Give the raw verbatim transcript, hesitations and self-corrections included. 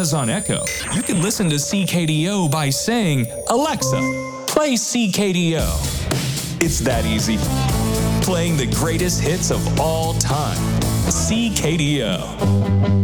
Amazon Echo, you can listen to C K D O by saying, Alexa, play C K D O. It's that easy. Playing the greatest hits of all time. C K D O.